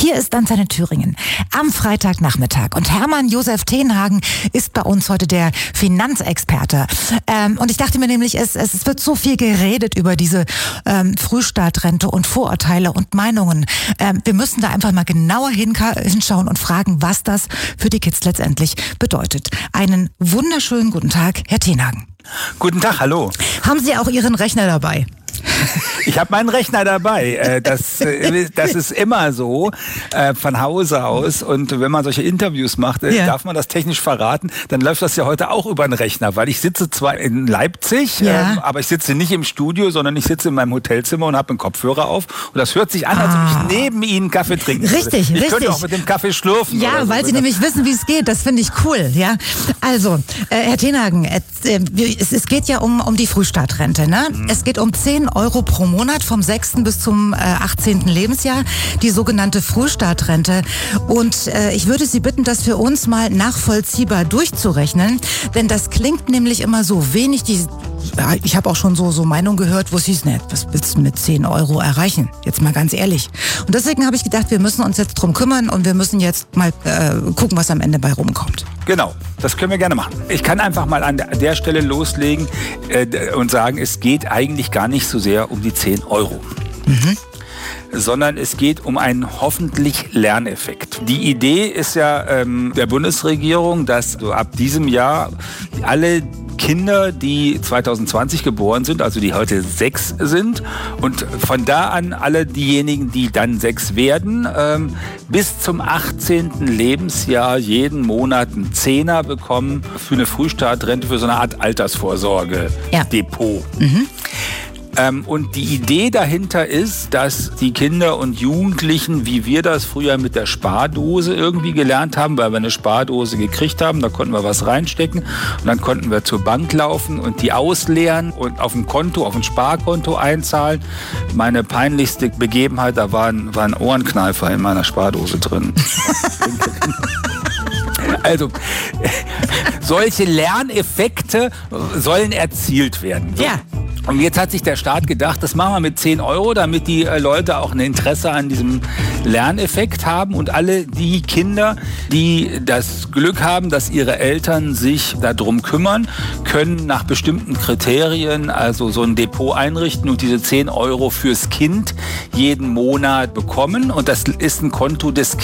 Hier ist Antenne Thüringen am Freitagnachmittag und Hermann Josef Tenhagen ist bei uns heute der Finanzexperte. Und ich dachte mir nämlich, es wird so viel geredet über diese Frühstartrente und Vorurteile und Meinungen. Wir müssen da einfach mal genauer hinschauen und fragen, was das für die Kids letztendlich bedeutet. Einen wunderschönen guten Tag, Herr Tenhagen. Guten Tag, hallo. Haben Sie auch Ihren Rechner dabei? Ich habe meinen Rechner dabei. Das ist immer so von Hause aus. Und wenn man solche Interviews macht, darf man das technisch verraten, dann läuft das ja heute auch über den Rechner. Weil ich sitze zwar in Leipzig, aber ich sitze nicht im Studio, sondern ich sitze in meinem Hotelzimmer und habe einen Kopfhörer auf. Und das hört sich an, als ob ich neben Ihnen Kaffee trinken würde. Richtig. Ich könnte auch mit dem Kaffee schlürfen. Ja, weil Sie nämlich wissen, wie es geht. Das finde ich cool. Ja? Also, Herr Tenhagen, es geht ja um die Frühstartrente. Ne? Es geht um 10 Euro pro Monat vom 6. bis zum 18. Lebensjahr, die sogenannte Frühstartrente. Und ich würde Sie bitten, das für uns mal nachvollziehbar durchzurechnen, denn das klingt nämlich immer so wenig. Ich habe auch schon so Meinungen gehört, wo es hieß, was willst du mit 10 Euro erreichen? Jetzt mal ganz ehrlich. Und deswegen habe ich gedacht, wir müssen uns jetzt drum kümmern und wir müssen jetzt mal gucken, was am Ende bei rumkommt. Genau, das können wir gerne machen. Ich kann einfach mal an der Stelle loslegen und sagen, es geht eigentlich gar nicht so sehr um die 10 Euro. Sondern es geht um einen hoffentlich Lerneffekt. Die Idee ist ja der Bundesregierung, dass so ab diesem Jahr alle Kinder, die 2020 geboren sind, also die heute 6 sind und von da an alle diejenigen, die dann 6 werden, bis zum 18. Lebensjahr jeden Monat einen Zehner bekommen für eine Frühstartrente, für so eine Art Altersvorsorge-Depot. Und die Idee dahinter ist, dass die Kinder und Jugendlichen, wie wir das früher mit der Spardose irgendwie gelernt haben, weil wir eine Spardose gekriegt haben, da konnten wir was reinstecken und dann konnten wir zur Bank laufen und die ausleeren und auf ein Konto, auf ein Sparkonto einzahlen. Meine peinlichste Begebenheit, da war ein Ohrenkneifer in meiner Spardose drin. Also, solche Lerneffekte sollen erzielt werden. So. Ja. Und jetzt hat sich der Staat gedacht, das machen wir mit 10 Euro, damit die Leute auch ein Interesse an diesem Lerneffekt haben. Und alle die Kinder, die das Glück haben, dass ihre Eltern sich darum kümmern, können nach bestimmten Kriterien also so ein Depot einrichten und diese 10 Euro fürs Kind jeden Monat bekommen. Und das ist ein Konto des